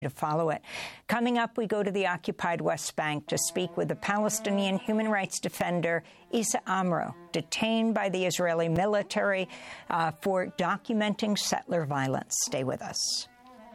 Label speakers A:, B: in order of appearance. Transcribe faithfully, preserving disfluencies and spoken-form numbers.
A: to follow it. Coming up, we go to the occupied West Bank to speak with the Palestinian human rights defender Issa Amro, detained by the Israeli military uh, for documenting settler violence. Stay with us.